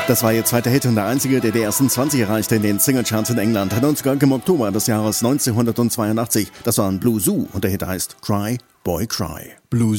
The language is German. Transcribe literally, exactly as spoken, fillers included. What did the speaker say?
Das war ihr zweiter Hit und der einzige, der die ersten zwanzig erreichte in den Singlecharts in England. Hat uns im Oktober des Jahres neunzehnhundertzweiundachtzig. Das war ein Blue Zoo und der Hit heißt Cry, Boy, Cry. Blue